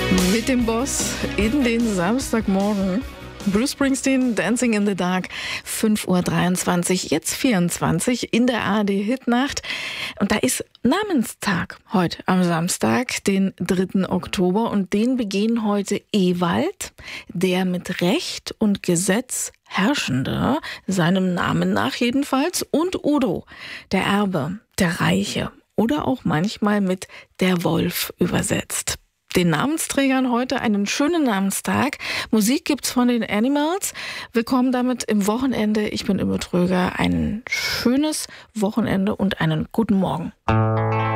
Mit dem Boss in den Samstagmorgen. Bruce Springsteen, Dancing in the Dark, 5:23 Uhr, jetzt 24 in der ARD-Hitnacht. Und da ist Namenstag heute am Samstag, den 3. Oktober. Und den begehen heute Ewald, der mit Recht und Gesetz Herrschende, seinem Namen nach jedenfalls, und Udo, der Erbe, der Reiche oder auch manchmal mit der Wolf übersetzt. Den Namensträgern heute einen schönen Namenstag. Musik gibt's von den Animals. Willkommen damit im Wochenende. Ich bin Imme Tröger. Ein schönes Wochenende und einen guten Morgen.